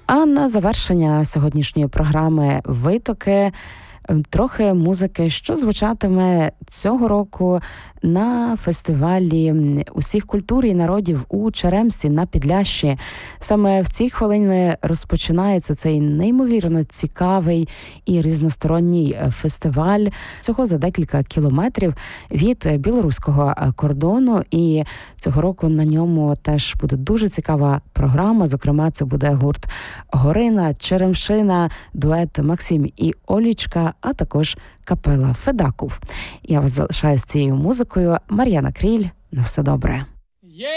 А на завершення сьогоднішньої програми «Витоки» трохи музики, що звучатиме цього року на фестивалі усіх культур і народів у Черемсі на Підляшші. Саме в ці хвилини розпочинається цей неймовірно цікавий і різносторонній фестиваль всього за декілька кілометрів від білоруського кордону. І цього року на ньому теж буде дуже цікава програма. Зокрема, це буде гурт «Горина», «Черемшина», дует «Максим і Олічка», а також капела «Федаков». Я вас залишаю з цією музикою. Мар'яна Кріль. На все добре.